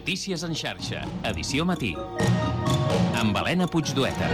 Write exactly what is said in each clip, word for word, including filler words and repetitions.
Notícies en xarxa, edició matí. Amb Helena Puigdueta.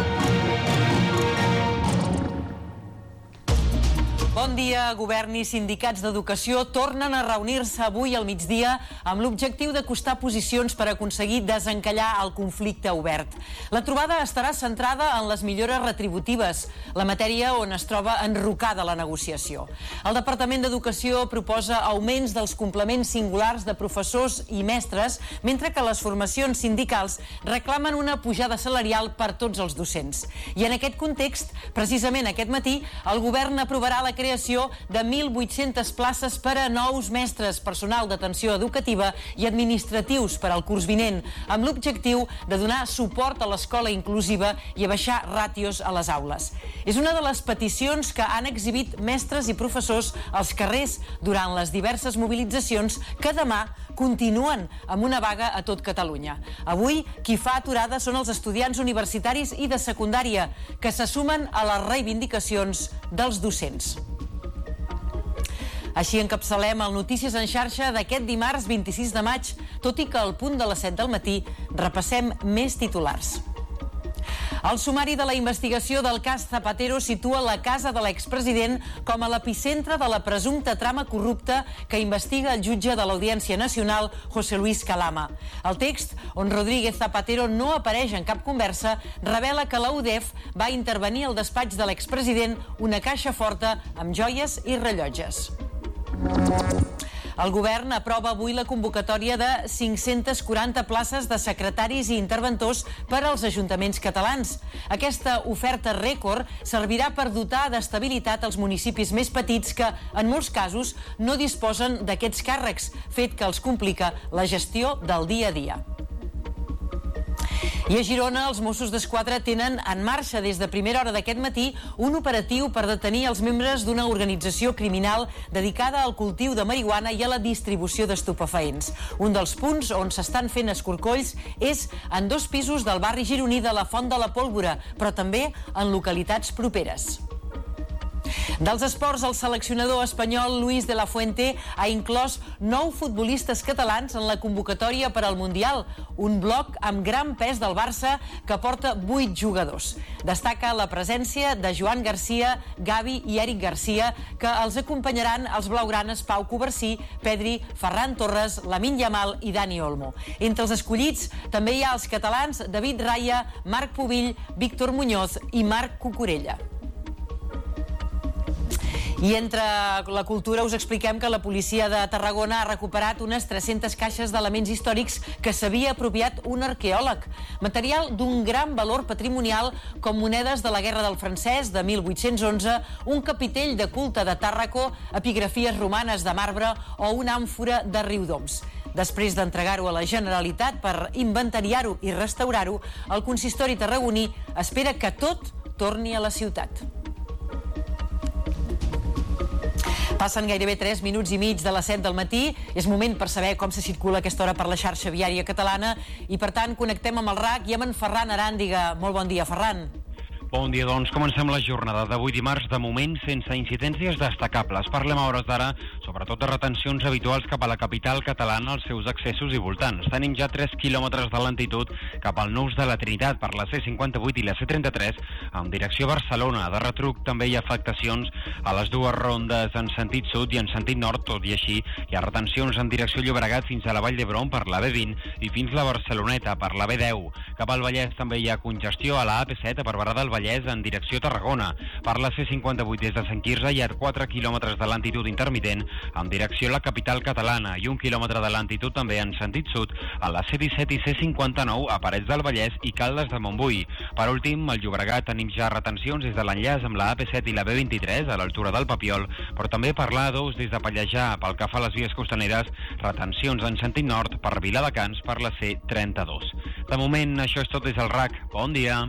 Bon dia. Govern i sindicats d'educació tornen a reunir-se avui al migdia amb l'objectiu d'acostar posicions per aconseguir desencallar el conflicte obert. La trobada estarà centrada en les millores retributives, la matèria on es troba enrocada la negociació. El Departament d'Educació proposa augments dels complements singulars de professors i mestres, mentre que les formacions sindicals reclamen una pujada salarial per tots els docents. I en aquest context, precisament aquest matí, el govern aprovarà la creació de mil vuit-centes places per a nous mestres, personal d'atenció educativa i administratius per al curs vinent, amb l'objectiu de donar suport a l'escola inclusiva i a baixar ràtios a les aules. És una de les peticions que han exhibit mestres i professors als carrers durant les diverses mobilitzacions que demà continuen amb una vaga a tot Catalunya. Avui, qui fa aturada són els estudiants universitaris i de secundària, que se sumen a les reivindicacions dels docents. Així encapçalem el Notícies en xarxa d'aquest dimarts vint-i-sis de maig, tot i que al punt de les set del matí repassem més titulars. El sumari de la investigació del cas Zapatero situa la casa de l'expresident com a l'epicentre de la presumpta trama corrupta que investiga el jutge de l'Audiència Nacional, José Luis Calama. El text, on Rodríguez Zapatero no apareix en cap conversa, revela que la U D E F va intervenir al despatx de l'expresident una caixa forta amb joies i rellotges. El govern aprova avui la convocatòria de cinc-centes quaranta places de secretaris i interventors per als ajuntaments catalans. Aquesta oferta rècord servirà per dotar d'estabilitat els municipis més petits que, en molts casos, no disposen d'aquests càrrecs, fet que els complica la gestió del dia a dia. I a Girona, els Mossos d'Esquadra tenen en marxa des de primera hora d'aquest matí un operatiu per detenir els membres d'una organització criminal dedicada al cultiu de marihuana i a la distribució d'estupefaents. Un dels punts on s'estan fent escorcolls és en dos pisos del barri gironí de la Font de la Pólvora, però també en localitats properes. Dels esports, el seleccionador espanyol Luis de la Fuente ha inclòs nou futbolistes catalans en la convocatòria per al Mundial, un bloc amb gran pes del Barça que porta vuit jugadors. Destaca la presència de Joan Garcia, Gavi i Eric Garcia, que els acompanyaran els blaugranes Pau Covarsí, Pedri, Ferran Torres, Lamine Yamal i Dani Olmo. Entre els escollits també hi ha els catalans David Raya, Marc Pubill, Víctor Muñoz i Marc Cucurella. I entre la cultura us expliquem que la policia de Tarragona ha recuperat unes tres-centes caixes d'elements històrics que s'havia apropiat un arqueòleg. Material d'un gran valor patrimonial com monedes de la Guerra del Francès de mil vuit-cents onze, un capitell de culte de Tàrraco, epigrafies romanes de marbre o una àmfora de Riudoms. Després d'entregar-ho a la Generalitat per inventariar-ho i restaurar-ho, el consistori tarragoní espera que tot torni a la ciutat. Passen gairebé tres minuts i mig de les set del matí. És moment per saber com se circula a aquesta hora per la xarxa viària catalana i, per tant, connectem amb el R A C i amb en Ferran Aràndiga. Molt bon dia, Ferran. Bon dia, doncs comencem la jornada d'avui dimarts, de moment sense incidències destacables. Parlem a hores d'ara sobretot de retencions habituals cap a la capital catalana als seus accessos i voltants. Tenim ja tres quilòmetres de lentitud cap al Nus de la Trinitat per la C cinquanta-vuit i la C trenta-tres en direcció a Barcelona. De retruc també hi ha afectacions a les dues rondes en sentit sud i en sentit nord, tot i així hi ha retencions en direcció Llobregat fins a la Vall d'Hebron per la B vint i fins la Barceloneta per la B deu. Cap al Vallès també hi ha congestió a la A P set a Barberà del Vallès en direcció Tarragona. Per la C cinquanta-vuit des de Sant Quirze hi ha quatre quilòmetres de lentitud intermitent en direcció a la capital catalana i un quilòmetre de lentitud també en sentit sud a la C disset i C cinquanta-nou a Parets del Vallès i Caldes de Montbui. Per últim, al Llobregat tenim ja retencions des de l'enllaç amb la A P set i la B vint-i-tres a l'altura del Papiol, però també per l'A dos des de Pallejà. Pel que fa a les vies costaneres, retencions en sentit nord per Viladecans per la C trenta-dos. De moment, això és tot des del R A C. Bon dia.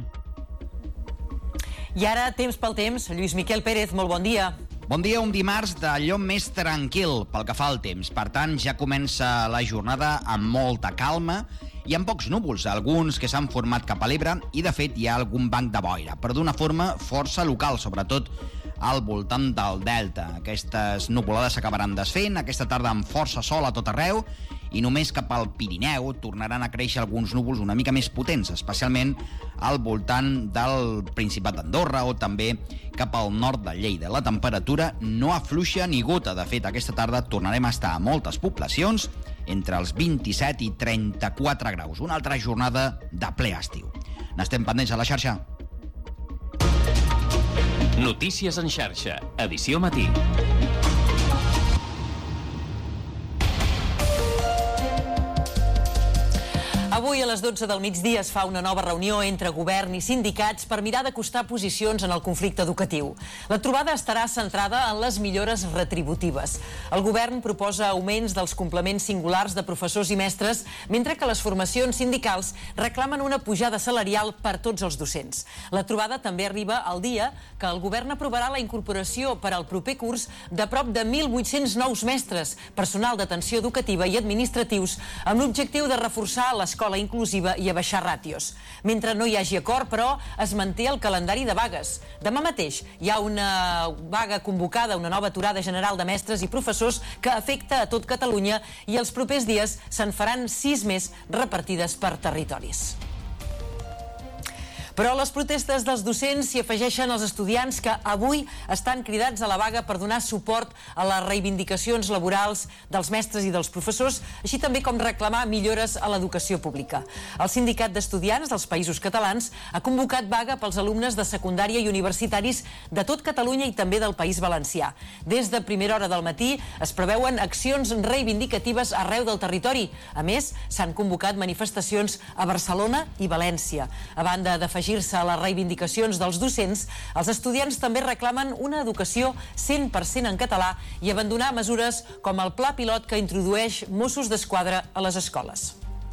I ara, temps pel temps, Lluís Miquel Pérez, molt bon dia. Bon dia, un dimarts d'allò més tranquil pel que fa al temps. Per tant, ja comença la jornada amb molta calma i amb pocs núvols, alguns que s'han format cap a l'Ebre i, de fet, hi ha algun banc de boira, però d'una forma força local, sobretot al voltant del delta. Aquestes nuvolades s'acabaran desfent, aquesta tarda amb força sol a tot arreu i només cap al Pirineu tornaran a créixer alguns núvols una mica més potents, especialment al voltant del Principat d'Andorra o també cap al nord de Lleida. La temperatura no afluixa ni gota. De fet, aquesta tarda tornarem a estar a moltes poblacions entre els vint-i-set i trenta-quatre graus. Una altra jornada de ple estiu. N'estem pendents a la xarxa. Notícies en xarxa, edició matí. Avui a les dotze del migdia es fa una nova reunió entre govern i sindicats per mirar d'acostar posicions en el conflicte educatiu. La trobada estarà centrada en les millores retributives. El govern proposa augments dels complements singulars de professors i mestres, mentre que les formacions sindicals reclamen una pujada salarial per tots els docents. La trobada també arriba al dia que el govern aprovarà la incorporació per al proper curs de prop de mil vuit-cents nous mestres, personal d'atenció educativa i administratius, amb l'objectiu de reforçar l'escola inclusiva i abaixar ràtios. Mentre no hi hagi acord, però, es manté el calendari de vagues. Demà mateix hi ha una vaga convocada, una nova aturada general de mestres i professors que afecta a tot Catalunya i els propers dies se'n faran sis més repartides per territoris. Però a les protestes dels docents s'hi afegeixen els estudiants que avui estan cridats a la vaga per donar suport a les reivindicacions laborals dels mestres i dels professors, així també com reclamar millores a l'educació pública. El Sindicat d'Estudiants dels Països Catalans ha convocat vaga pels alumnes de secundària i universitaris de tot Catalunya i també del País Valencià. Des de primera hora del matí es preveuen accions reivindicatives arreu del territori. A més, s'han convocat manifestacions a Barcelona i València. A banda d'afegir a les reivindicacions dels docents, els estudiants també reclamen una educació cent per cent en català i abandonar mesures com el pla pilot que introdueix Mossos d'Esquadra a les escoles.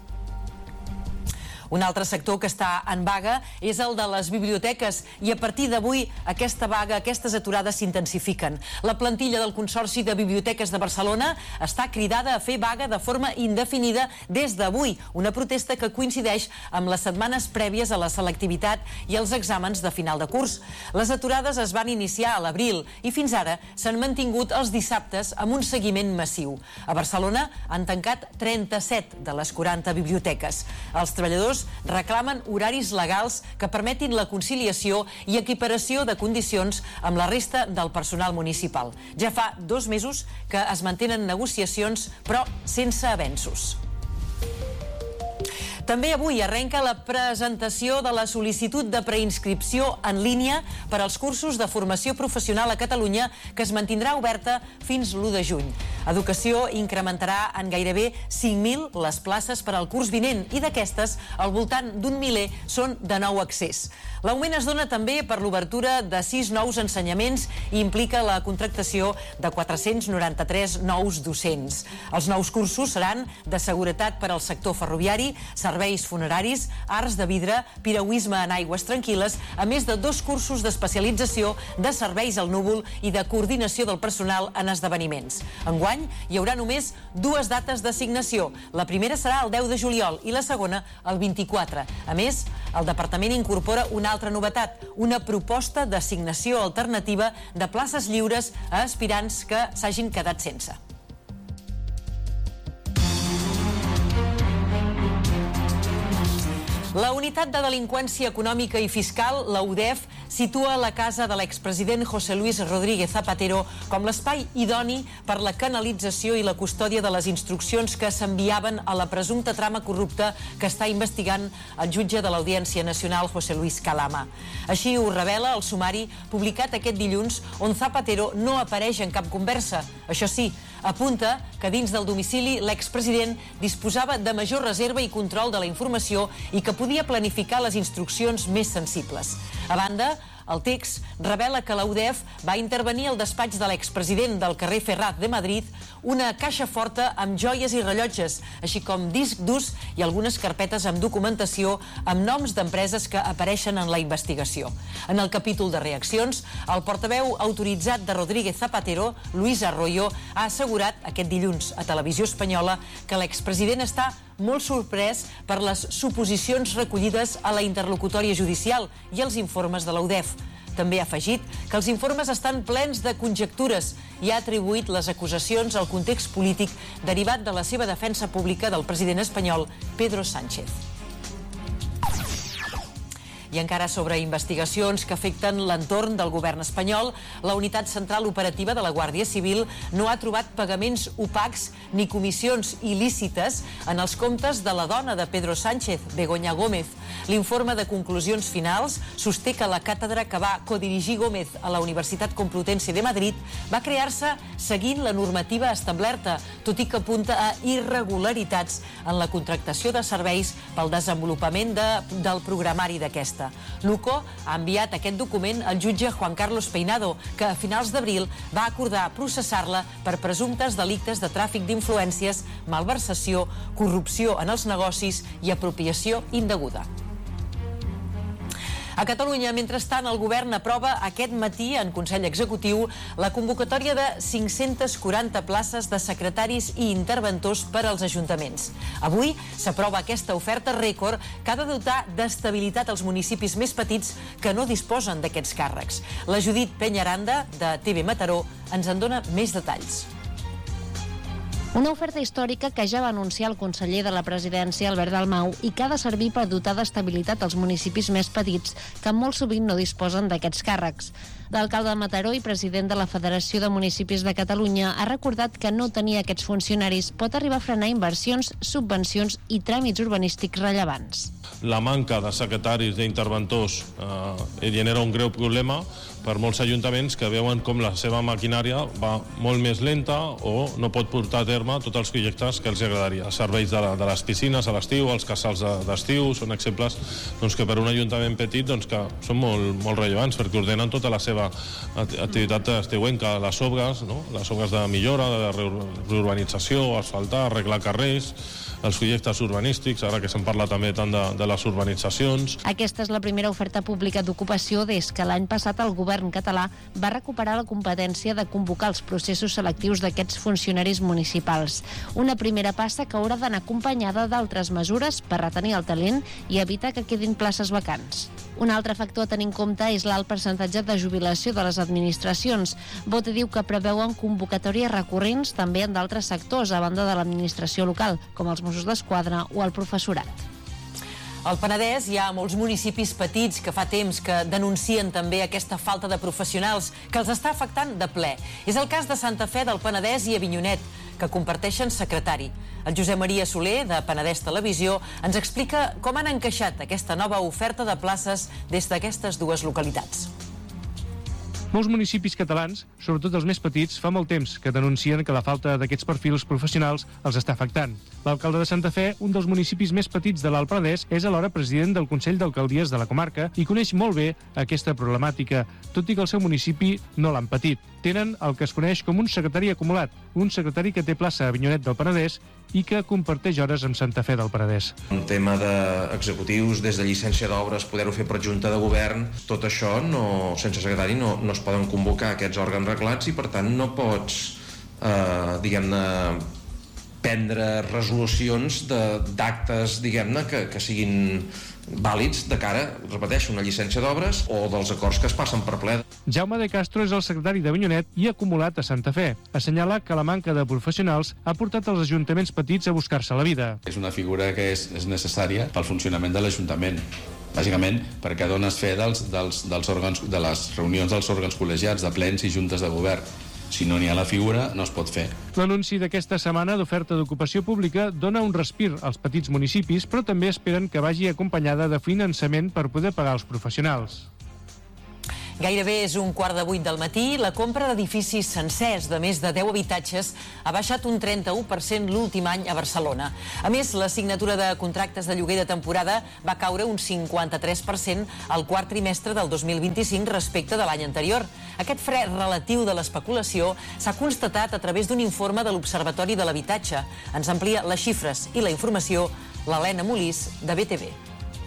Un altre sector que està en vaga és el de les biblioteques i a partir d'avui aquesta vaga, aquestes aturades s'intensifiquen. La plantilla del Consorci de Biblioteques de Barcelona està cridada a fer vaga de forma indefinida des d'avui, una protesta que coincideix amb les setmanes prèvies a la selectivitat i els exàmens de final de curs. Les aturades es van iniciar a l'abril i fins ara s'han mantingut els dissabtes amb un seguiment massiu. A Barcelona han tancat trenta-set de les quaranta biblioteques. Els treballadors reclamen horaris legals que permetin la conciliació i equiparació de condicions amb la resta del personal municipal. Ja fa dos mesos que es mantenen negociacions, però sense avenços. També avui arrenca la presentació de la sol·licitud de preinscripció en línia per als cursos de formació professional a Catalunya, que es mantindrà oberta fins l'u de juny. Educació incrementarà en gairebé cinc mil les places per al curs vinent i d'aquestes, al voltant d'un miler són de nou accés. L'augment es dona també per l'obertura de sis nous ensenyaments i implica la contractació de quatre-cents noranta-tres nous docents. Els nous cursos seran de seguretat per al sector ferroviari, serveis funeraris, arts de vidre, piragüisme en aigües tranquil·les, a més de dos cursos d'especialització de serveis al núvol i de coordinació del personal en esdeveniments. Enguany hi haurà només dues dates d'assignació. La primera serà el deu de juliol i la segona el vint-i-quatre. A més, el departament incorpora una altra novetat, una proposta d'assignació alternativa de places lliures a aspirants que s'hagin quedat sense. La Unitat de Delinqüència Econòmica i Fiscal, la U D E F, situa la casa de l'expresident José Luis Rodríguez Zapatero com l'espai idoni per la canalització i la custòdia de les instruccions que s'enviaven a la presumpta trama corrupta que està investigant el jutge de l'Audiència Nacional, José Luis Calama. Així ho revela el sumari publicat aquest dilluns, on Zapatero no apareix en cap conversa. Això sí, apunta que dins del domicili l'expresident disposava de major reserva i control de la informació i que podia planificar les instruccions més sensibles. A banda, el text revela que la U D E F va intervenir al despatx de l'expresident del carrer Ferraz de Madrid una caixa forta amb joies i rellotges, així com disc durs i algunes carpetes amb documentació amb noms d'empreses que apareixen en la investigació. En el capítol de reaccions, el portaveu autoritzat de Rodríguez Zapatero, Luis Arroyo, ha assegurat aquest dilluns a Televisió Espanyola que l'expresident està molt sorprès per les suposicions recollides a la interlocutòria judicial i els informes de la U D E F. També ha afegit que els informes estan plens de conjectures i ha atribuït les acusacions al context polític derivat de la seva defensa pública del president espanyol Pedro Sánchez. I encara sobre investigacions que afecten l'entorn del govern espanyol, la Unitat Central Operativa de la Guàrdia Civil no ha trobat pagaments opacs ni comissions il·lícites en els comptes de la dona de Pedro Sánchez, Begoña Gómez. L'informe de conclusions finals sosté que la càtedra que va codirigir Gómez a la Universitat Complutense de Madrid va crear-se seguint la normativa establerta, tot i que apunta a irregularitats en la contractació de serveis pel desenvolupament de, del programari d'aquesta. L'U C O ha enviat aquest document al jutge Juan Carlos Peinado, que a finals d'abril va acordar processar-la per presumptes delictes de tràfic d'influències, malversació, corrupció en els negocis i apropiació indeguda. A Catalunya, mentrestant, el govern aprova aquest matí en Consell Executiu la convocatòria de cinc-centes quaranta places de secretaris i interventors per als ajuntaments. Avui s'aprova aquesta oferta rècord que ha de dotar d'estabilitat als municipis més petits que no disposen d'aquests càrrecs. La Judit Peñaranda, de T V Mataró, ens en dona més detalls. Una oferta històrica que ja va anunciar el conseller de la presidència, Albert Dalmau, i que ha de servir per dotar d'estabilitat als municipis més petits, que molt sovint no disposen d'aquests càrrecs. L'alcalde de Mataró i president de la Federació de Municipis de Catalunya ha recordat que no tenir aquests funcionaris pot arribar a frenar inversions, subvencions i tràmits urbanístics rellevants. La manca de secretaris d'interventors eh, genera un greu problema per molts ajuntaments que veuen com la seva maquinària va molt més lenta o no pot portar a terme tots els projectes que els agradaria. Serveis de, la, de les piscines a l'estiu, els casals d'estiu, són exemples doncs, que per un ajuntament petit doncs, que són molt, molt rellevants perquè ordenen tota la seva activitat estiuenca, les obres, no? Les obres de millora, de reurbanització, asfaltar, arreglar carrers, els projectes urbanístics, ara que se'n parla també tant de, de les urbanitzacions. Aquesta és la primera oferta pública d'ocupació des que l'any passat el govern català va recuperar la competència de convocar els processos selectius d'aquests funcionaris municipals. Una primera passa que haurà d'anar acompanyada d'altres mesures per retenir el talent i evitar que quedin places vacants. Un altre factor a tenir en compte és l'alt percentatge de jubilació de les administracions. Bote diu que preveuen convocatòries recurrents també en d'altres sectors, a banda de l'administració local, com els Mossos d'Esquadra o el professorat. Al Penedès hi ha molts municipis petits que fa temps que denuncien també aquesta falta de professionals que els està afectant de ple. És el cas de Santa Fe del Penedès i Avinyonet, que comparteixen secretari. El Josep Maria Soler, de Penedès Televisió, ens explica com han encaixat aquesta nova oferta de places des d'aquestes dues localitats. Molts municipis catalans, sobretot els més petits, fa molt temps que denuncien que la falta d'aquests perfils professionals els està afectant. L'alcalde de Santa Fe, un dels municipis més petits de l'Alt Penedès, és alhora president del Consell d'Alcaldies de la comarca i coneix molt bé aquesta problemàtica, tot i que el seu municipi no l'han patit. Tenen el que es coneix com un secretari acumulat, un secretari que té plaça a Avinyonet del Penedès i que comparteix hores amb Santa Fe del Penedès. Un tema d'executius, des de llicència d'obres, poder-ho fer per junta de govern, tot això, no, sense secretari, no, no es poden convocar aquests òrgans reglats i, per tant, no pots, eh, diguem-ne, prendre resolucions d'actes, diguem-ne, que, que siguin vàlids de cara, repeteixo, una llicència d'obres o dels acords que es passen per ple. Jaume de Castro és el secretari d'Avinyonet i acumulat a Santa Fe. Assenyala que la manca de professionals ha portat els ajuntaments petits a buscar-se la vida. És una figura que és, és necessària pel funcionament de l'Ajuntament. Bàsicament perquè dones fe dels, dels, dels òrgans, de les reunions dels òrgans col·legiats, de plens i juntes de govern. Si no n'hi ha la figura, no es pot fer. L'anunci d'aquesta setmana d'oferta d'ocupació pública dona un respir als petits municipis, però també esperen que vagi acompanyada de finançament per poder pagar els professionals. Gairebé és un quart de vuit del matí. La compra d'edificis sencers de més de deu habitatges ha baixat un trenta-u per cent l'últim any a Barcelona. A més, la signatura de contractes de lloguer de temporada va caure un cinquanta-tres per cent al quart trimestre del dos mil vint-i-cinc respecte de l'any anterior. Aquest fre relatiu de l'especulació s'ha constatat a través d'un informe de l'Observatori de l'Habitatge. Ens amplia les xifres i la informació l'Helena Molís, de B T V.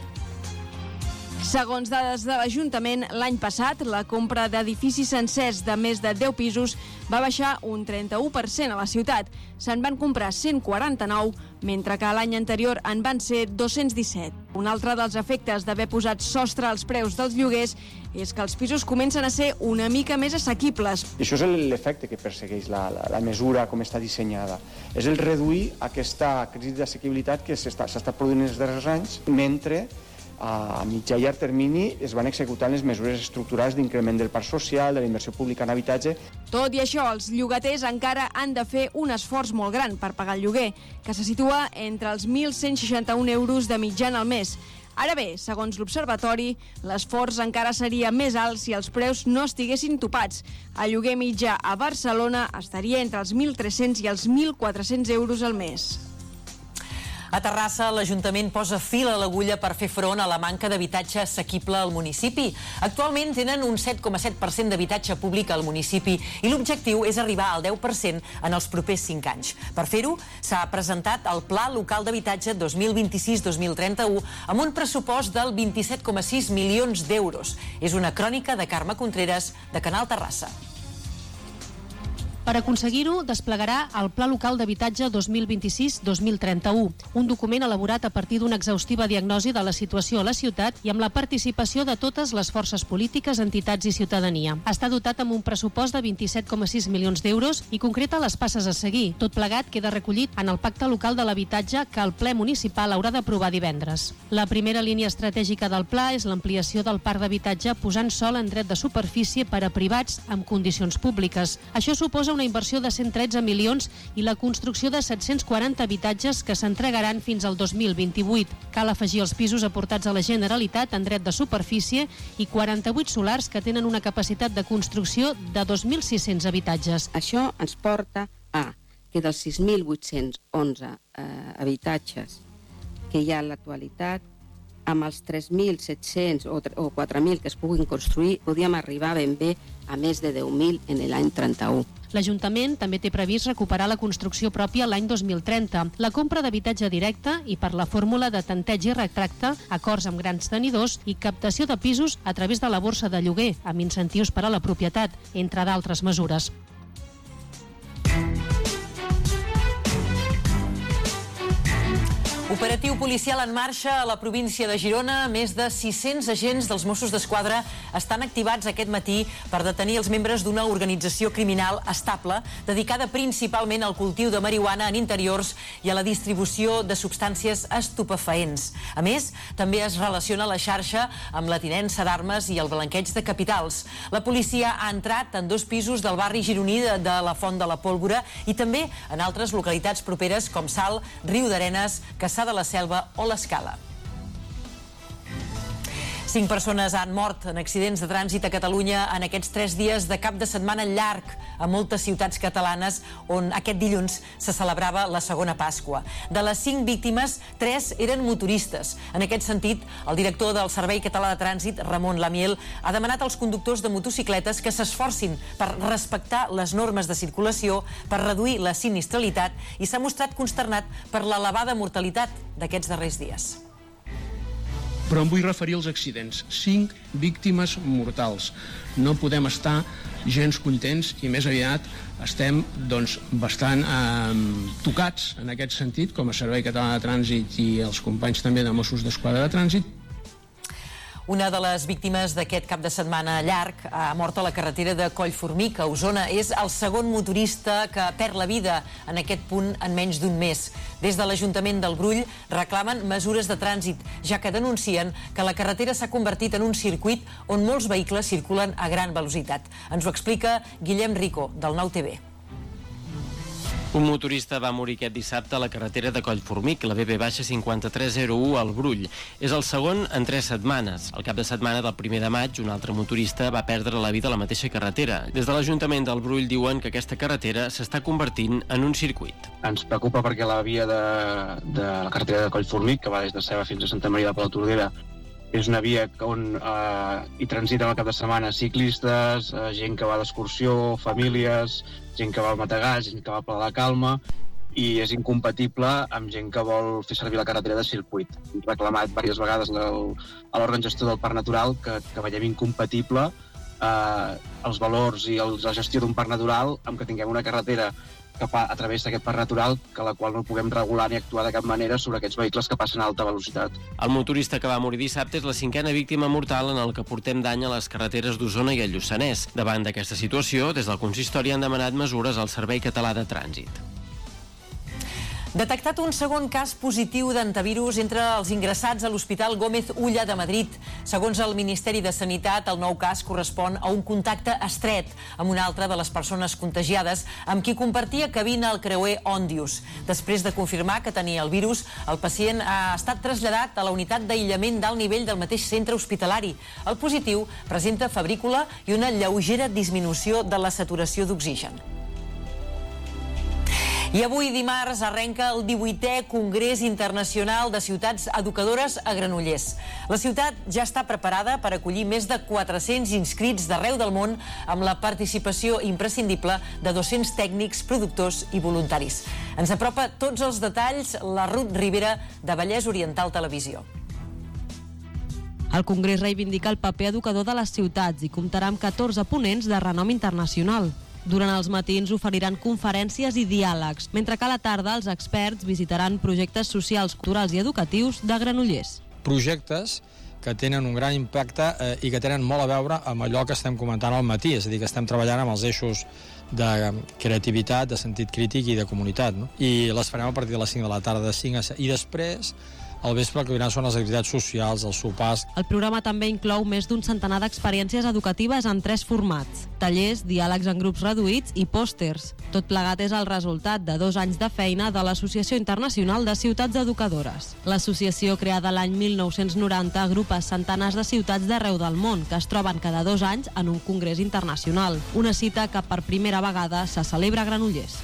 Segons dades de l'Ajuntament, l'any passat la compra d'edificis sencers de més de deu pisos va baixar un trenta-u per cent a la ciutat. Se'n van comprar cent quaranta-nou, mentre que l'any anterior en van ser dos-cents disset. Un altre dels efectes d'haver posat sostre als preus dels lloguers és que els pisos comencen a ser una mica més assequibles. I això és l'efecte que persegueix la, la, la mesura com està dissenyada. És el reduir aquesta crisi d'assequibilitat que s'està produint els darrers anys, mentre a mitjà i llarg termini es van executant les mesures estructurals d'increment del parc social, de la inversió pública en habitatge. Tot i això, els llogaters encara han de fer un esforç molt gran per pagar el lloguer, que se situa entre els mil cent seixanta-un euros de mitjana al mes. Ara bé, segons l'Observatori, l'esforç encara seria més alt si els preus no estiguessin topats. El lloguer mitjà a Barcelona estaria entre els mil tres-cents i els mil quatre-cents euros al mes. A Terrassa, l'Ajuntament posa fil a l'agulla per fer front a la manca d'habitatge assequible al municipi. Actualment tenen un set coma set per cent d'habitatge públic al municipi i l'objectiu és arribar al deu per cent en els propers cinc anys. Per fer-ho, s'ha presentat el Pla Local d'Habitatge dos mil vint-i-sis dos mil trenta-u amb un pressupost del vint-i-set coma sis milions d'euros. És una crònica de Carme Contreras, de Canal Terrassa. Per aconseguir-ho, desplegarà el Pla Local d'Habitatge dos mil vint-i-sis dos mil trenta-u, un document elaborat a partir d'una exhaustiva diagnosi de la situació a la ciutat i amb la participació de totes les forces polítiques, entitats i ciutadania. Està dotat amb un pressupost de vint-i-set coma sis milions d'euros i concreta les passes a seguir. Tot plegat queda recollit en el Pacte Local de l'Habitatge que el ple municipal haurà d'aprovar divendres. La primera línia estratègica del pla és l'ampliació del parc d'habitatge posant sòl en dret de superfície per a privats amb condicions públiques. Això suposa una inversió de cent tretze milions i la construcció de set-cents quaranta habitatges que s'entregaran fins al dos mil vint-i-vuit. Cal afegir els pisos aportats a la Generalitat en dret de superfície i quaranta-vuit solars que tenen una capacitat de construcció de dos mil sis-cents habitatges. Això ens porta a que dels sis mil vuit-cents onze eh, habitatges que hi ha en l'actualitat, amb els tres mil set-cents o, o quatre mil que es puguin construir, podíem arribar ben bé a més de deu mil en l'any trenta-u. L'Ajuntament també té previst recuperar la construcció pròpia l'any dos mil trenta, la compra d'habitatge directe i per la fórmula de tanteig i retracte, acords amb grans tenidors i captació de pisos a través de la borsa de lloguer, amb incentius per a la propietat, entre d'altres mesures. Operatiu policial en marxa a la província de Girona. Més de sis-cents agents dels Mossos d'Esquadra estan activats aquest matí per detenir els membres d'una organització criminal estable dedicada principalment al cultiu de marihuana en interiors i a la distribució de substàncies estupefaents. A més, també es relaciona la xarxa amb la tinença d'armes i el blanqueig de capitals. La policia ha entrat en dos pisos del barri gironí de, de la Font de la Pólvora i també en altres localitats properes com Salt, Riu d'Arenes, Caçà de la Selva o l'Escala. Cinc persones han mort en accidents de trànsit a Catalunya en aquests tres dies de cap de setmana llarg a moltes ciutats catalanes on aquest dilluns se celebrava la segona Pasqua. De les cinc víctimes, tres eren motoristes. En aquest sentit, el director del Servei Català de Trànsit, Ramon Lamiel, ha demanat als conductors de motocicletes que s'esforcin per respectar les normes de circulació, per reduir la sinistralitat i s'ha mostrat consternat per l'elevada mortalitat d'aquests darrers dies. Però em vull referir als accidents. Cinc víctimes mortals. No podem estar gens contents i més aviat estem doncs, bastant eh, tocats en aquest sentit, com a Servei Català de Trànsit i els companys també de Mossos d'Esquadra de Trànsit. Una de les víctimes d'aquest cap de setmana llarg ha mort a la carretera de Collformic, a Osona. És el segon motorista que perd la vida en aquest punt en menys d'un mes. Des de l'Ajuntament del Brull reclamen mesures de trànsit, ja que denuncien que la carretera s'ha convertit en un circuit on molts vehicles circulen a gran velocitat. Ens ho explica Guillem Rico, del Nou T V. Un motorista va morir aquest dissabte a la carretera de Collformic, la B B cinquanta-tres zero u al Brull. És el segon en tres setmanes. El cap de setmana del primer de maig, un altre motorista va perdre la vida a la mateixa carretera. Des de l'Ajuntament del Brull diuen que aquesta carretera s'està convertint en un circuit. Ens preocupa perquè la via de, de la carretera de Collformic, que va des de Ceba fins a Santa Maria de Palautordera, és una via on eh, hi transiten al cap de setmana ciclistes, eh, gent que va d'excursió, famílies, gent que va al Matagalls, gent que va a Pla de Calma, i és incompatible amb gent que vol fer servir la carretera de circuit. Hem reclamat diverses vegades el, a l'òrgan gestor del Parc Natural que, que veiem incompatible eh, els valors i el, la gestió d'un parc natural amb que tinguem una carretera que pa, a través d'aquest parc natural, que la qual no puguem regular ni actuar de cap manera sobre aquests vehicles que passen a alta velocitat. El motorista que va morir dissabte és la cinquena víctima mortal en el que portem d'any a les carreteres d'Osona i el Lluçanès. Davant d'aquesta situació, des del consistori han demanat mesures al Servei Català de Trànsit. Detectat un segon cas positiu d'antivirus entre els ingressats a l'Hospital Gómez Ulla de Madrid. Segons el Ministeri de Sanitat, el nou cas correspon a un contacte estret amb una altra de les persones contagiades amb qui compartia cabina al creuer Òndius. Després de confirmar que tenia el virus, el pacient ha estat traslladat a la unitat d'aïllament d'alt nivell del mateix centre hospitalari. El positiu presenta febrícula i una lleugera disminució de la saturació d'oxigen. I avui, dimarts, arrenca el divuitè Congrés Internacional de Ciutats Educadores a Granollers. La ciutat ja està preparada per acollir més de quatre-cents inscrits d'arreu del món amb la participació imprescindible de dos-cents tècnics, productors i voluntaris. Ens apropa tots els detalls la Ruth Rivera, de Vallès Oriental Televisió. El Congrés reivindica el paper educador de les ciutats i comptarà amb catorze ponents de renom internacional. Durant els matins oferiran conferències i diàlegs, mentre que a la tarda els experts visitaran projectes socials, culturals i educatius de Granollers. Projectes que tenen un gran impacte eh, i que tenen molt a veure amb allò que estem comentant al matí, és a dir, que estem treballant amb els eixos de creativitat, de sentit crític i de comunitat, no? I les farem a partir de les cinc de la tarda, de cinc a set. I després, al vespre, el que vindran són les activitats socials, els sopars. El programa també inclou més d'un centenar d'experiències educatives en tres formats: tallers, diàlegs en grups reduïts i pòsters. Tot plegat és el resultat de dos anys de feina de l'Associació Internacional de Ciutats Educadores. L'associació, creada l'any mil nou-cents noranta, agrupa centenars de ciutats d'arreu del món que es troben cada dos anys en un congrés internacional. Una cita que per primera vegada se celebra a Granollers.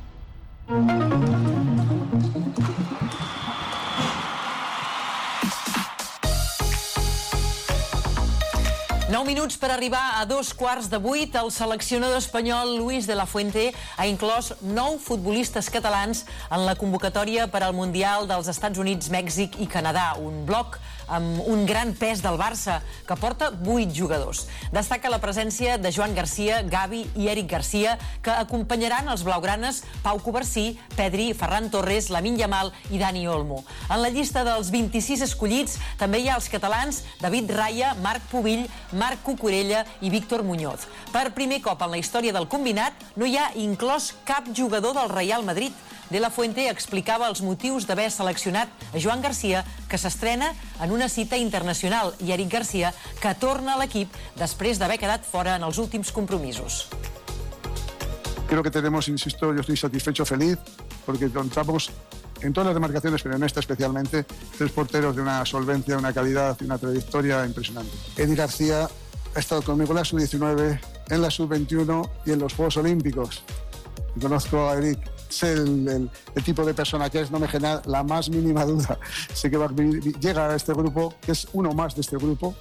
Nou minuts per arribar a dos quarts de vuit. El seleccionador espanyol Luis de la Fuente ha inclòs nou futbolistes catalans en la convocatòria per al Mundial dels Estats Units, Mèxic i Canadà. Un bloc amb un gran pes del Barça, que porta vuit jugadors. Destaca la presència de Joan Garcia, Gavi i Eric Garcia, que acompanyaran els blaugranes Pau Covarsí, Pedri, Ferran Torres, Lamine Yamal i Dani Olmo. En la llista dels vint-i-sis escollits també hi ha els catalans David Raya, Marc Pubill, Marc Cucurella i Víctor Muñoz. Per primer cop en la història del combinat no hi ha inclòs cap jugador del Real Madrid. De la Fuente explicava els motius d'haver seleccionat a Joan Garcia, que s'estrena en una cita internacional, i Eric Garcia, que torna a l'equip després d'haver quedat fora en els últims compromisos. Creo que tenemos, insisto, yo estoy satisfecho, feliz, porque contamos en todas las demarcaciones, pero en esta especialmente, tres porteros de una solvencia, una calidad y una trayectoria impresionante. Eric García ha estado conmigo en la sub diecinueve, en la sub veintiuno y en los Juegos Olímpicos. Y conozco a Eric, sé el, el, el tipo de persona que es, no me genera la más mínima duda. Sé que va a llegar a este grupo, que es uno más de este grupo.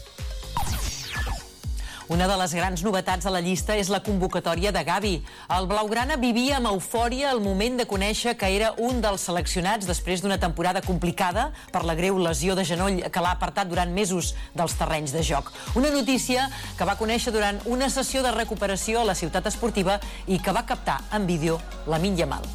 Una de les grans novetats a la llista és la convocatòria de Gavi. El blaugrana vivia amb eufòria el moment de conèixer que era un dels seleccionats després d'una temporada complicada per la greu lesió de genoll que l'ha apartat durant mesos dels terrenys de joc. Una notícia que va conèixer durant una sessió de recuperació a la ciutat esportiva i que va captar en vídeo Lamine Yamal.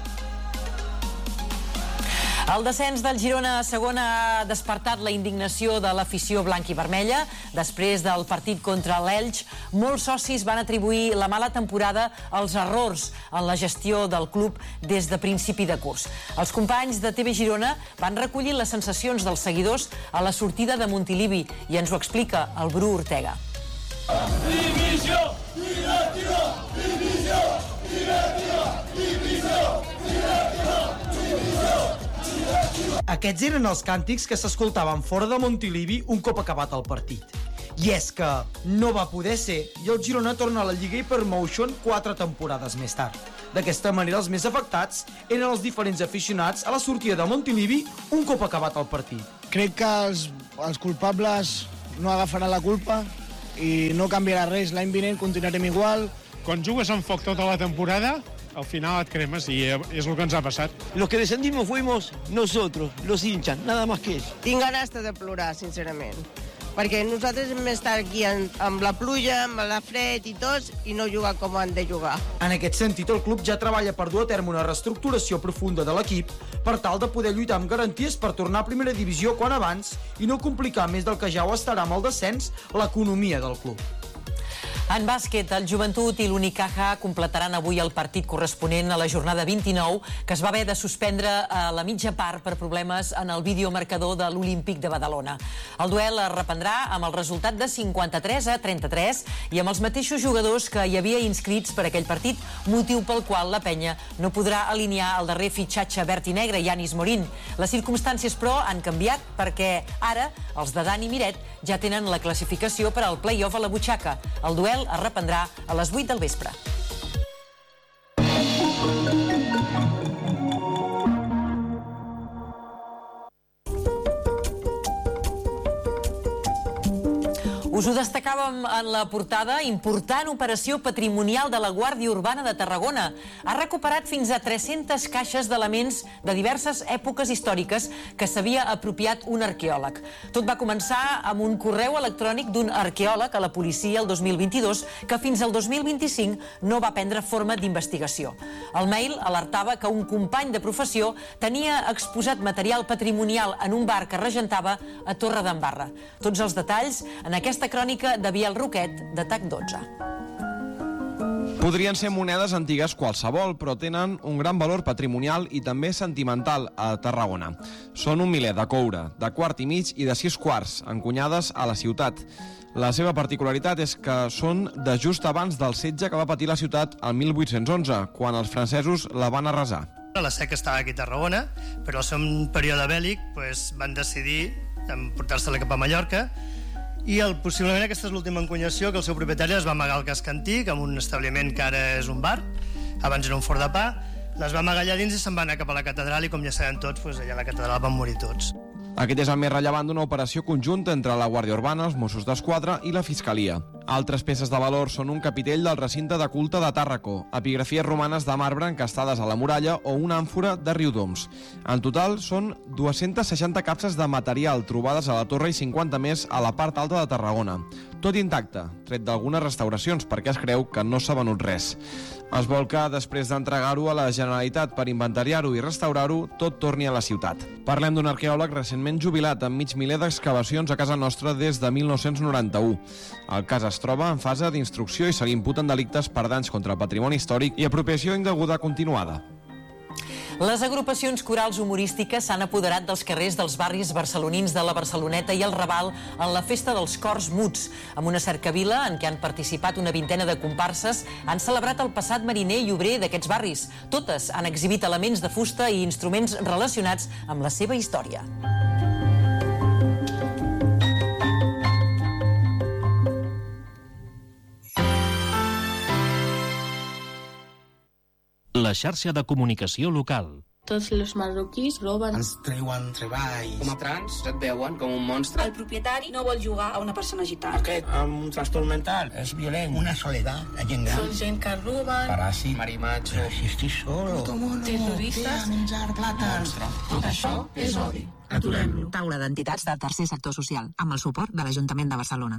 El descens del Girona a segona ha despertat la indignació de l'afició blanc i vermella. Després del partit contra l'Elx, molts socis van atribuir la mala temporada als errors en la gestió del club des de principi de curs. Els companys de T V Girona van recollir les sensacions dels seguidors a la sortida de Montilivi i ens ho explica el Bru Ortega. Divisió! Divisió! Divisió! Divisió! Divisió! Divisió! Aquests eren els càntics que s'escoltaven fora de Montilivi un cop acabat el partit. I és que no va poder ser i el Girona torna a la Lliga Hypermotion quatre temporades més tard. D'aquesta manera, els més afectats eren els diferents aficionats a la sortida de Montilivi un cop acabat el partit. Crec que els, els culpables no agafaran la culpa i no canviarà res. L'any vinent continuarem igual. Quan jugues amb foc tota la temporada, al final et cremes i és el que ens ha passat. Los que descendimos fuimos nosotros, los hinchas, nada más que eso. Tinc ganes de plorar, sincerament, perquè nosaltres hem estat aquí amb la pluja, amb la fred i tots, i no jugar com han de jugar. En aquest sentit, el club ja treballa per dur a terme una reestructuració profunda de l'equip per tal de poder lluitar amb garanties per tornar a primera divisió quan abans i no complicar més del que ja ho estarà amb el descens l'economia del club. En bàsquet, el Joventut i l'Unicaja completaran avui el partit corresponent a la jornada vint-i-nou, que es va haver de suspendre a la mitja part per problemes en el videomarcador de l'Olímpic de Badalona. El duel es reprendrà amb el resultat de cinquanta-tres a trenta-tres i amb els mateixos jugadors que hi havia inscrits per aquell partit, motiu pel qual la penya no podrà alinear el darrer fitxatge verd i negre, Yanis Morín. Les circumstàncies, però, han canviat perquè ara els de Dani Miret ja tenen la classificació per al play-off a la butxaca. El duel es reprendrà a les vuit del vespre. Us ho destacàvem en la portada, important operació patrimonial de la Guàrdia Urbana de Tarragona. Ha recuperat fins a tres-centes caixes d'elements de diverses èpoques històriques que s'havia apropiat un arqueòleg. Tot va començar amb un correu electrònic d'un arqueòleg a la policia el dos mil vint-i-dos que fins al dos mil vint-i-cinc no va prendre forma d'investigació. El mail alertava que un company de professió tenia exposat material patrimonial en un bar que regentava a Torredembarra. Tots els detalls en aquesta crònica de Biel Roquet, de T A C dotze. Podrien ser monedes antigues qualsevol, però tenen un gran valor patrimonial i també sentimental a Tarragona. Són un miler de coure, de quart i mig i de sis quarts, encunyades a la ciutat. La seva particularitat és que són de just abans del setge que va patir la ciutat el mil vuit-cents onze, quan els francesos la van arrasar. La seca estava aquí a Tarragona, però al segon període bèl·lic pues, van decidir portar-se-la cap a Mallorca. I el, possiblement aquesta és l'última encunyació que el seu propietari es va amagar al casc antic amb un establiment que ara és un bar, abans era un forn de pa, les va amagar allà dins i se'n va anar cap a la catedral i com ja sabem tots, doncs allà a la catedral van morir tots. Aquest és el més rellevant d'una operació conjunta entre la Guàrdia Urbana, els Mossos d'Esquadra i la Fiscalia. Altres peces de valor són un capitell del recinte de culte de Tàrraco, epigrafies romanes de marbre encastades a la muralla o una àmfora de Riudoms. En total són dues-centes seixanta capses de material trobades a la torre i cinquanta més a la part alta de Tarragona. Tot intacte, tret d'algunes restauracions perquè es creu que no s'ha venut res. Es vol que, després d'entregar-ho a la Generalitat per inventariar-ho i restaurar-ho, tot torni a la ciutat. Parlem d'un arqueòleg recentment jubilat amb mig miler d'excavacions a casa nostra des de mil nou-cents noranta-u. El cas es troba en fase d'instrucció i se li imputen delictes per danys contra el patrimoni històric i apropiació indeguda continuada. Les agrupacions corals humorístiques s'han apoderat dels carrers dels barris barcelonins de la Barceloneta i el Raval en la Festa dels Cors Muts. Amb una cercavila en què han participat una vintena de comparses, han celebrat el passat mariner i obrer d'aquests barris. Totes han exhibit elements de fusta i instruments relacionats amb la seva història. La xarxa de comunicació local. Tots els marroquís roben. Ens treuen treball. Com a trans et veuen com un monstre. El propietari no vol jugar a una persona gitana. Aquest amb un trastorn mental és violent. Una soledat, la gent gran. Són gent que roben. Paràsit, marimacho. Però si estic solo. Terroristes. Menjar plàtans. Tot això és odi. Aturem-lo. Taula d'entitats del tercer sector social, amb el suport de l'Ajuntament de Barcelona.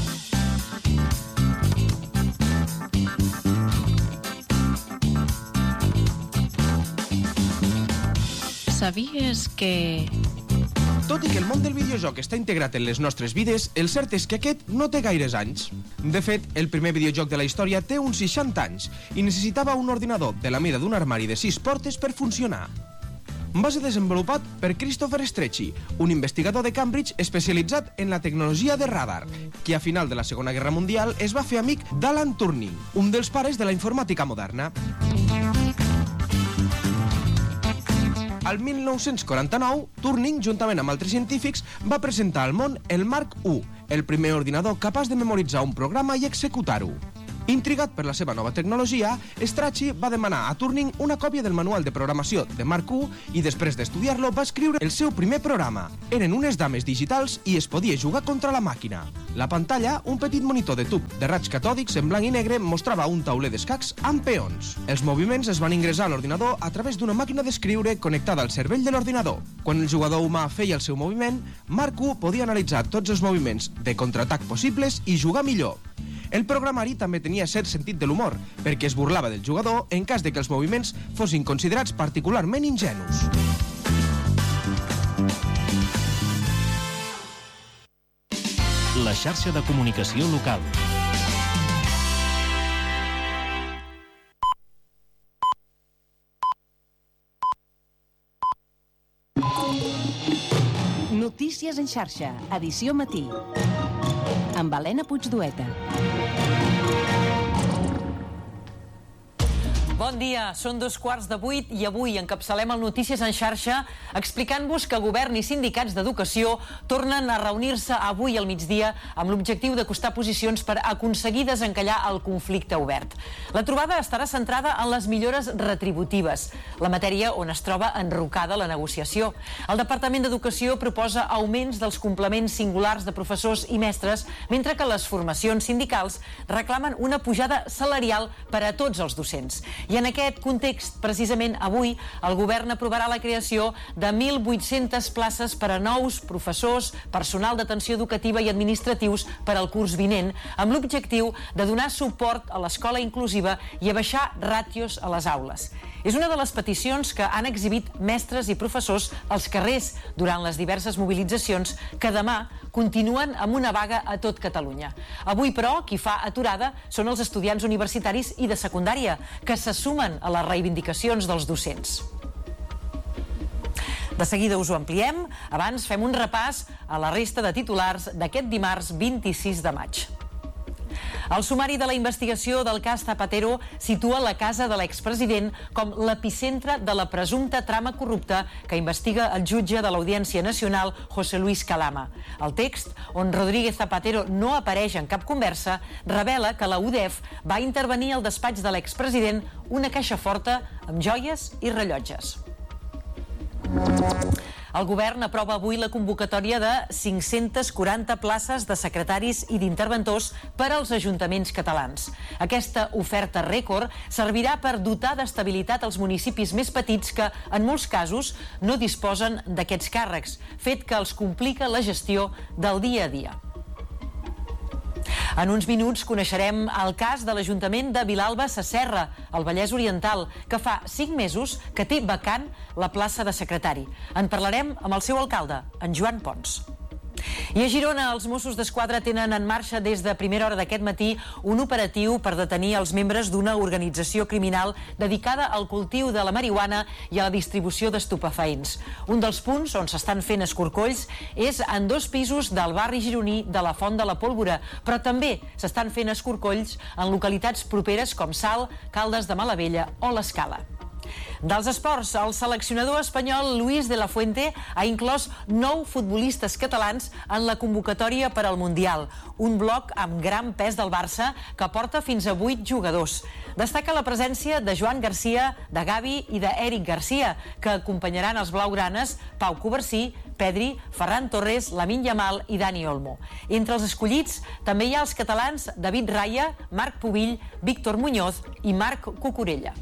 Sabies que... Tot i que el món del videojoc està integrat en les nostres vides, el cert és que aquest no té gaires anys. De fet, el primer videojoc de la història té uns seixanta anys i necessitava un ordinador de la mida d'un armari de sis portes per funcionar. Va ser desenvolupat per Christopher Strechy, un investigador de Cambridge especialitzat en la tecnologia de radar, que a final de la Segona Guerra Mundial es va fer amic d'Alan Turing, un dels pares de la informàtica moderna. Al mil nou-cents quaranta-nou, Turing, juntament amb altres científics, va presentar al món el Mark u, el primer ordinador capaç de memoritzar un programa i executar-ho. Intrigat per la seva nova tecnologia, Strachey va demanar a Turing una còpia del manual de programació de Mark u i després d'estudiar-lo va escriure el seu primer programa. Eren unes dames digitals i es podia jugar contra la màquina. La pantalla, un petit monitor de tub de raigs catòdics en blanc i negre, mostrava un tauler d'escacs amb peons. Els moviments es van ingressar a l'ordinador a través d'una màquina d'escriure connectada al cervell de l'ordinador. Quan el jugador humà feia el seu moviment, Mark u podia analitzar tots els moviments de contraatac possibles i jugar millor. El programari també tenia cert sentit de l'humor, perquè es burlava del jugador en cas de que els moviments fossin considerats particularment ingenus. La xarxa de comunicació local. Notícies en xarxa, edició matí. Amb Helena Puigdueta. Bon dia, són dos quarts de vuit i avui encapçalem el Notícies en xarxa explicant-vos que govern i sindicats d'educació tornen a reunir-se avui al migdia amb l'objectiu d'acostar posicions per aconseguir desencallar el conflicte obert. La trobada estarà centrada en les millores retributives, la matèria on es troba enrocada la negociació. El Departament d'Educació proposa augments dels complements singulars de professors i mestres, mentre que les formacions sindicals reclamen una pujada salarial per a tots els docents. I en aquest context, precisament avui, el govern aprovarà la creació de mil vuit-centes places per a nous professors, personal d'atenció educativa i administratius per al curs vinent, amb l'objectiu de donar suport a l'escola inclusiva i abaixar ràtios a les aules. És una de les peticions que han exhibit mestres i professors als carrers durant les diverses mobilitzacions que demà continuen amb una vaga a tot Catalunya. Avui, però, qui fa aturada són els estudiants universitaris i de secundària, que se sumen a les reivindicacions dels docents. De seguida us ho ampliem. Abans fem un repàs a la resta de titulars d'aquest dimarts vint-i-sis de maig. El sumari de la investigació del cas Zapatero situa la casa de l'expresident com l'epicentre de la presumpta trama corrupta que investiga el jutge de l'Audiència Nacional, José Luis Calama. El text, on Rodríguez Zapatero no apareix en cap conversa, revela que la U D E F va intervenir al despatx de l'expresident una caixa forta amb joies i rellotges. El govern aprova avui la convocatòria de cinc-centes quaranta places de secretaris i d'interventors per als ajuntaments catalans. Aquesta oferta rècord servirà per dotar d'estabilitat els municipis més petits que, en molts casos, no disposen d'aquests càrrecs, fet que els complica la gestió del dia a dia. En uns minuts coneixerem el cas de l'Ajuntament de Vilalba Sasserra, al Vallès Oriental, que fa cinc mesos que té vacant la plaça de secretari. En parlarem amb el seu alcalde, en Joan Pons. I a Girona, els Mossos d'Esquadra tenen en marxa des de primera hora d'aquest matí un operatiu per detenir els membres d'una organització criminal dedicada al cultiu de la marihuana i a la distribució d'estupefaents. Un dels punts on s'estan fent escorcolls és en dos pisos del barri gironí de la Font de la Pólvora, però també s'estan fent escorcolls en localitats properes com Salt, Caldes de Malavella o l'Escala. Dels esports, el seleccionador espanyol Luis de la Fuente ha inclòs nou futbolistes catalans en la convocatòria per al Mundial, un bloc amb gran pes del Barça que porta fins a vuit jugadors. Destaca la presència de Joan Garcia, de Gavi i d'Eric Garcia, que acompanyaran els blaugranes Pau Covarsí, Pedri, Ferran Torres, Lamine Yamal i Dani Olmo. Entre els escollits també hi ha els catalans David Raya, Marc Pubill, Víctor Muñoz i Marc Cucurella.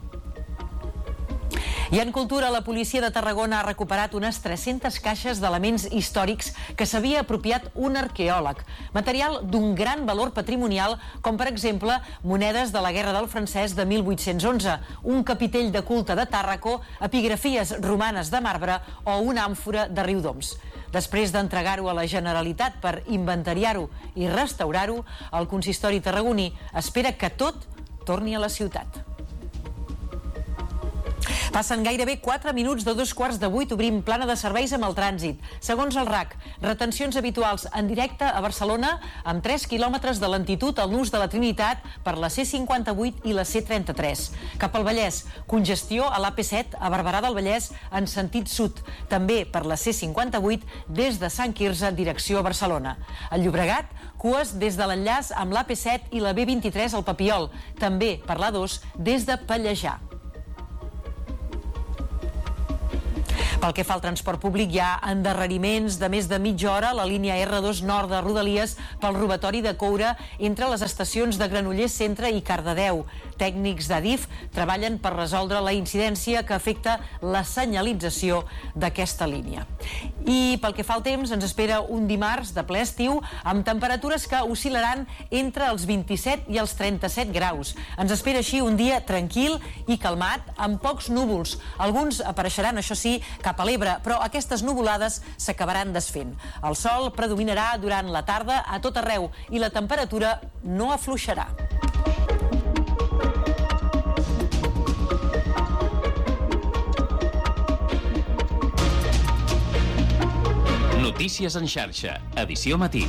I en cultura, la policia de Tarragona ha recuperat unes tres-centes caixes d'elements històrics que s'havia apropiat un arqueòleg. Material d'un gran valor patrimonial, com per exemple monedes de la Guerra del Francès de mil vuit-cents onze, un capitell de culte de Tàrraco, epigrafies romanes de marbre o una àmfora de Riudoms. Després d'entregar-ho a la Generalitat per inventariar-ho i restaurar-ho, el consistori tarragoní espera que tot torni a la ciutat. Passen gairebé quatre minuts de dos quarts de vuit, obrim plana de serveis amb el trànsit. Segons el R A C, retencions habituals en directe a Barcelona amb tres quilòmetres de lentitud al nus de la Trinitat per la C cinquanta-vuit i la C trenta-tres. Cap al Vallès, congestió a l'A P set a Barberà del Vallès en sentit sud, també per la C cinquanta-vuit des de Sant Quirze direcció a Barcelona. Al Llobregat, cues des de l'enllaç amb l'A P set i la B vint-i-tres al Papiol, també per l'A dos des de Pallejà. Pel que fa al transport públic, hi ha endarreriments de més de mitja hora a la línia R dos nord de Rodalies pel robatori de coure entre les estacions de Granollers Centre i Cardedeu. Tècnics d'Adif treballen per resoldre la incidència que afecta la senyalització d'aquesta línia. I pel que fa al temps, ens espera un dimarts de ple estiu amb temperatures que oscil·laran entre els vint-i-set i els trenta-set graus. Ens espera així un dia tranquil i calmat, amb pocs núvols. Alguns apareixeran, això sí, cap a l'Ebre, però aquestes nuvolades s'acabaran desfent. El sol predominarà durant la tarda a tot arreu i la temperatura no afluixarà. Notícies en xarxa, edició matí.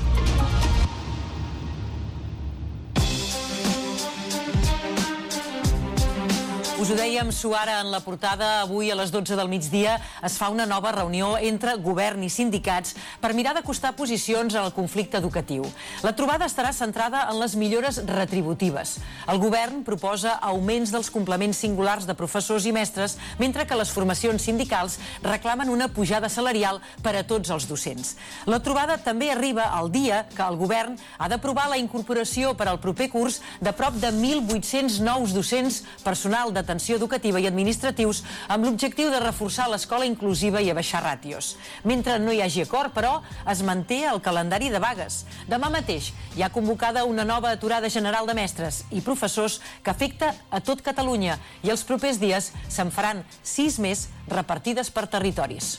Us ho dèiem, Suara, en la portada. Avui a les dotze del migdia es fa una nova reunió entre govern i sindicats per mirar d'acostar posicions en el conflicte educatiu. La trobada estarà centrada en les millores retributives. El govern proposa augments dels complements singulars de professors i mestres, mentre que les formacions sindicals reclamen una pujada salarial per a tots els docents. La trobada també arriba al dia que el govern ha d'aprovar la incorporació per al proper curs de prop de mil vuit-cents nous docents, personal de atenció educativa i administratius, amb l'objectiu de reforçar l'escola inclusiva i abaixar ràtios. Mentre no hi hagi acord, però, es manté el calendari de vagues. Demà mateix hi ha convocada una nova aturada general de mestres i professors que afecta a tot Catalunya i els propers dies se'n faran sis més repartides per territoris.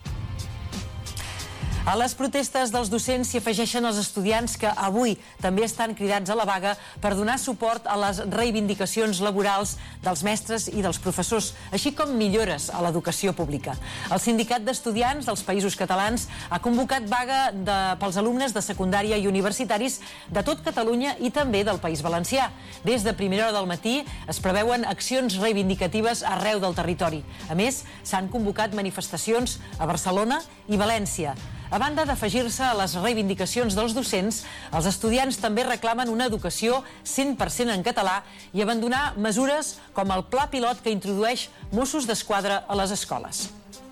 A les protestes dels docents s'hi afegeixen els estudiants que avui també estan cridats a la vaga per donar suport a les reivindicacions laborals dels mestres i dels professors, així com millores a l'educació pública. El Sindicat d'Estudiants dels Països Catalans ha convocat vaga de, pels alumnes de secundària i universitaris de tot Catalunya i també del País Valencià. Des de primera hora del matí es preveuen accions reivindicatives arreu del territori. A més, s'han convocat manifestacions a Barcelona i València. A banda d'afegir-se a les reivindicacions dels docents, els estudiants també reclamen una educació cent per cent en català i abandonar mesures com el pla pilot que introdueix Mossos d'Esquadra a les escoles.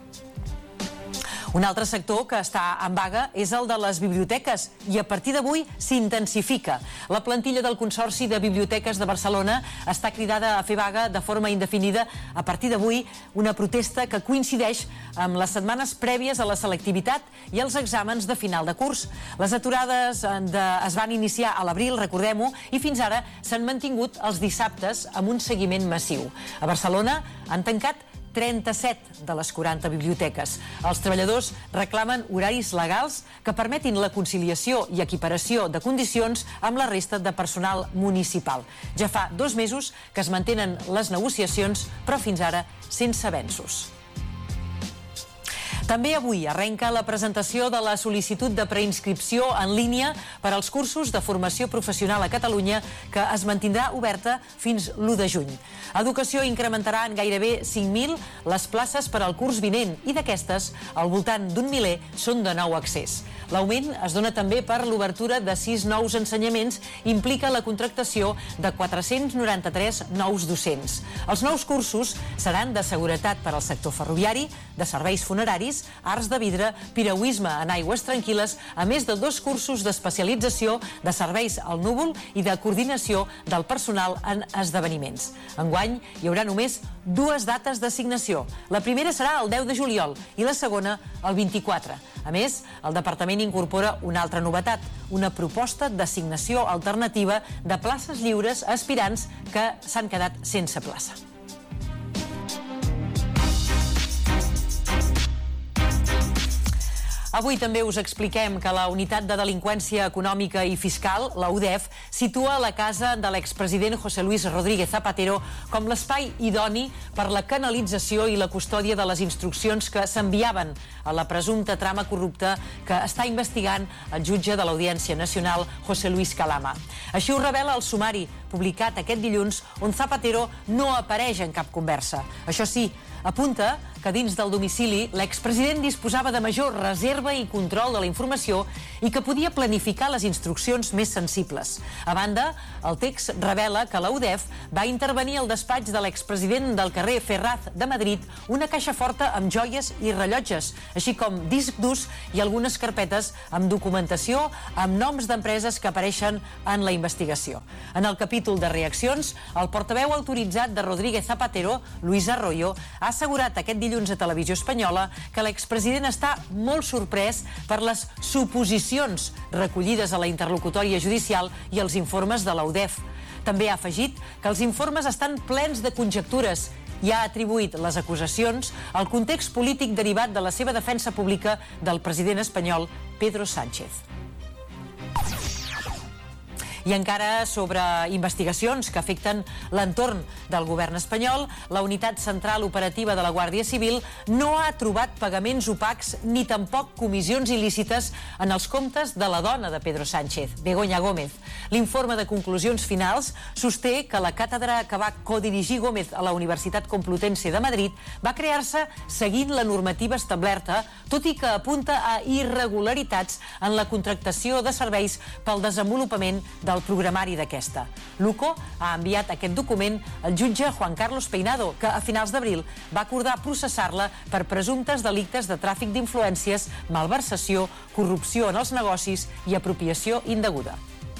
Un altre sector que està en vaga és el de les biblioteques i a partir d'avui s'intensifica. La plantilla del Consorci de Biblioteques de Barcelona està cridada a fer vaga de forma indefinida a partir d'avui, una protesta que coincideix amb les setmanes prèvies a la selectivitat i els exàmens de final de curs. Les aturades de, es van iniciar a l'abril, recordem-ho, i fins ara s'han mantingut els dissabtes amb un seguiment massiu. A Barcelona han tancat trenta-set de les quaranta biblioteques. Els treballadors reclamen horaris legals que permetin la conciliació i equiparació de condicions amb la resta de personal municipal. Ja fa dos mesos que es mantenen les negociacions, però fins ara sense avenços. També avui arrenca la presentació de la sol·licitud de preinscripció en línia per als cursos de formació professional a Catalunya, que es mantindrà oberta fins l'u de juny. Educació incrementarà en gairebé cinc mil les places per al curs vinent i d'aquestes, al voltant d'un miler són de nou accés. L'augment es dona també per l'obertura de sis nous ensenyaments i implica la contractació de quatre-cents noranta-tres nous docents. Els nous cursos seran de seguretat per al sector ferroviari, de serveis funeraris, arts de vidre, piragüisme en aigües tranquil·les, a més de dos cursos d'especialització de serveis al núvol i de coordinació del personal en esdeveniments. Enguany hi haurà només dues dates d'assignació. La primera serà el deu de juliol i la segona el vint-i-quatre. A més, el Departament incorpora una altra novetat, una proposta d'assignació alternativa de places lliures a aspirants que s'han quedat sense plaça. Avui també us expliquem que la Unitat de Delinqüència Econòmica i Fiscal, la U D E F, situa la casa de l'expresident José Luis Rodríguez Zapatero com l'espai idoni per la canalització i la custòdia de les instruccions que s'enviaven a la presumpta trama corrupta que està investigant el jutge de l'Audiència Nacional, José Luis Calama. Així ho revela el sumari publicat aquest dilluns, on Zapatero no apareix en cap conversa. Això sí, apunta que dins del domicili l'expresident disposava de major reserva i control de la informació i que podia planificar les instruccions més sensibles. A banda, el text revela que la U D E F va intervenir al despatx de l'expresident del carrer Ferraz de Madrid una caixa forta amb joies i rellotges, així com disc durs i algunes carpetes amb documentació amb noms d'empreses que apareixen en la investigació. En el capítol de reaccions, el portaveu autoritzat de Rodríguez Zapatero, Luis Arroyo, ha assegurat aquest dilluns a Televisió Espanyola que l'expresident està molt sorprès per les suposicions recollides a la interlocutòria judicial i els informes de la U D E F. També ha afegit que els informes estan plens de conjectures i ha atribuït les acusacions al context polític derivat de la seva defensa pública del president espanyol Pedro Sánchez. I encara sobre investigacions que afecten l'entorn del govern espanyol, la Unitat Central Operativa de la Guàrdia Civil no ha trobat pagaments opacs ni tampoc comissions il·lícites en els comptes de la dona de Pedro Sánchez, Begoña Gómez. L'informe de conclusions finals sosté que la càtedra que va codirigir Gómez a la Universitat Complutense de Madrid va crear-se seguint la normativa establerta, tot i que apunta a irregularitats en la contractació de serveis pel desenvolupament del el programari d'aquesta. L'U C O ha enviat aquest document al jutge Juan Carlos Peinado, que a finals d'abril va acordar processar-la per presumptes delictes de tràfic d'influències, malversació, corrupció en els negocis i apropiació indeguda.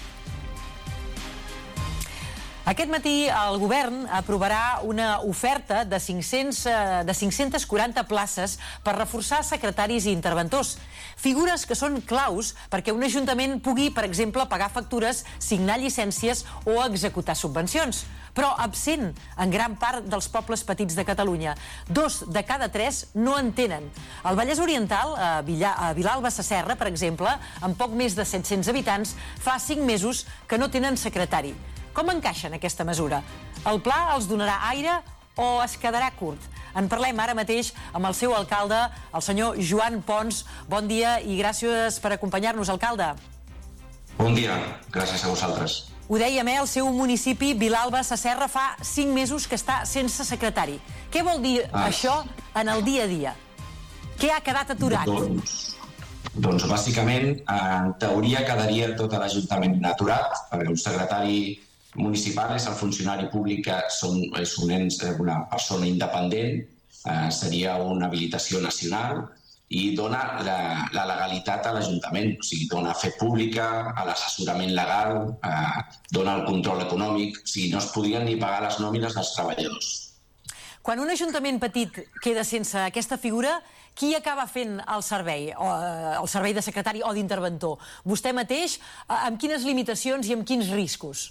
Aquest matí el govern aprovarà una oferta de cinc-centes quaranta places per reforçar secretaris i interventors. Figures que són claus perquè un ajuntament pugui, per exemple, pagar factures, signar llicències o executar subvencions. Però absent en gran part dels pobles petits de Catalunya. Dos de cada tres no en tenen. Al Vallès Oriental, a Vilalba Sasserra, per exemple, amb poc més de set-cents habitants, fa cinc mesos que no tenen secretari. Com encaixen aquesta mesura? El pla els donarà aire o es quedarà curt? En parlem ara mateix amb el seu alcalde, el senyor Joan Pons. Bon dia i gràcies per acompanyar-nos, alcalde. Bon dia, gràcies a vosaltres. Ho dèiem, eh? El seu municipi, Vilalba Sasserra, fa cinc mesos que està sense secretari. Què vol dir ah. això en el dia a dia? Què ha quedat aturat? Doncs, doncs bàsicament, en teoria quedaria tot l'Ajuntament aturat, perquè un secretari municipal és el funcionari públic que són, és un ens, una persona independent, eh, seria una habilitació nacional i dona la, la legalitat a l'Ajuntament, o sigui, dona fe pública, a l'assessorament legal, eh, dona el control econòmic, o sigui, no es podien ni pagar les nòmines dels treballadors. Quan un ajuntament petit queda sense aquesta figura, qui acaba fent el servei, o, el servei de secretari o d'interventor? Vostè mateix, amb quines limitacions i amb quins riscos?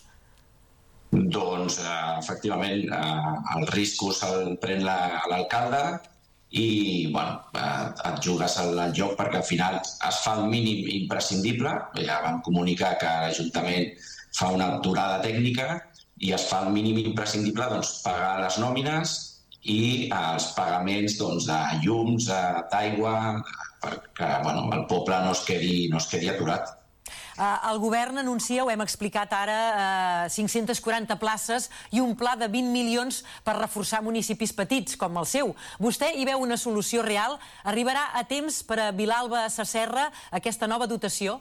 Doncs, eh, efectivament, eh, els riscos el pren l'alcalde i, bueno, eh, et jugues al lloc perquè al final es fa el mínim imprescindible. Ja vam comunicar que l'Ajuntament fa una aturada tècnica i es fa el mínim imprescindible, doncs, pagar les nòmines i eh, els pagaments, doncs, de llums, eh, d'aigua, perquè, bueno, el poble no es quedi, no es quedi aturat. El govern anuncia, ho hem explicat ara, cinc-centes quaranta places i un pla de vint milions per reforçar municipis petits, com el seu. Vostè hi veu una solució real? Arribarà a temps per a Vilalba Sasserra aquesta nova dotació?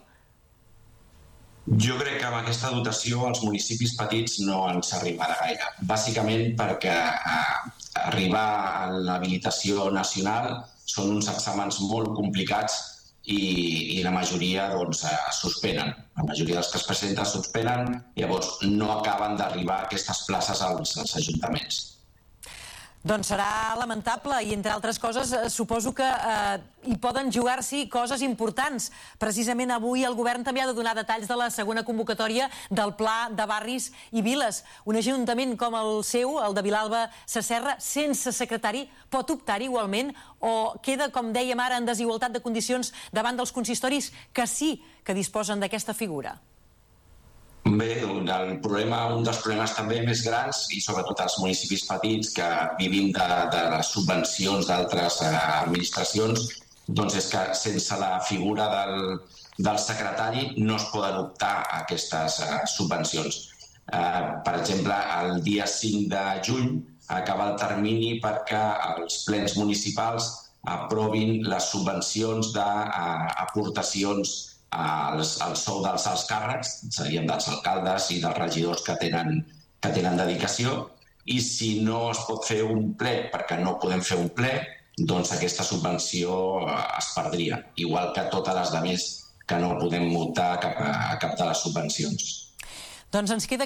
Jo crec que amb aquesta dotació als municipis petits no ens arribarà gaire. Bàsicament perquè eh, arribar a l'habilitació nacional són uns exàmens molt complicats i, i la majoria doncs, eh, suspenen. La majoria dels que es presenten suspenen, llavors no acaben d'arribar aquestes places als, als ajuntaments. Doncs serà lamentable i, entre altres coses, suposo que eh, hi poden jugar-s'hi coses importants. Precisament avui el govern també ha de donar detalls de la segona convocatòria del Pla de Barris i Viles. Un ajuntament com el seu, el de Vilalba Sasserra, sense secretari, pot optar igualment o queda, com dèiem ara, en desigualtat de condicions davant dels consistoris que sí que disposen d'aquesta figura? Bé, el problema, un dels problemes també més grans, i sobretot als municipis petits que vivim de, de les subvencions d'altres eh, administracions, doncs és que sense la figura del, del secretari no es poden optar a aquestes eh, subvencions. Eh, per exemple, el dia cinc de juny acaba el termini perquè els plens municipals aprovin les subvencions d'aportacions al sou dels alts càrrecs, serien dels alcaldes i dels regidors que tenen, que tenen dedicació, i si no es pot fer un ple, perquè no podem fer un ple, doncs aquesta subvenció es perdria, igual que totes les altres que no podem optar a cap, a cap de les subvencions. Doncs ens queda